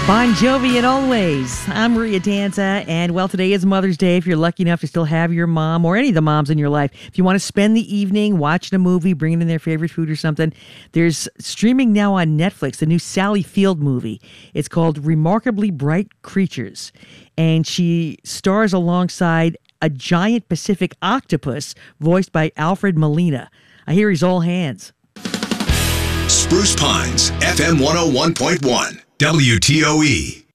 Bon Jovi and Always. I'm Maria Danza, and well, today is Mother's Day. If you're lucky enough to still have your mom or any of the moms in your life, if you want to spend the evening watching a movie, bringing in their favorite food or something, there's streaming now on Netflix, the new Sally Field movie. It's called Remarkably Bright Creatures, and she stars alongside a giant Pacific octopus voiced by Alfred Molina. I hear he's all hands. Spruce Pines, FM 101.1, WTOE.